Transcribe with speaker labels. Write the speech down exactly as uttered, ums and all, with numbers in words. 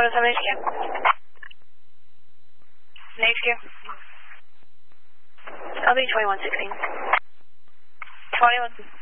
Speaker 1: one oh seven H Q. H Q. L B twenty-one sixteen. twenty-one.